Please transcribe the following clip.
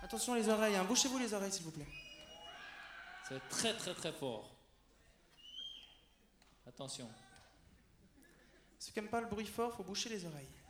Attention les oreilles, hein. Bouchez-vous les oreilles s'il vous plaît. C'est très très très fort. Attention. Ceux qui n'aiment pas le bruit fort, faut boucher les oreilles.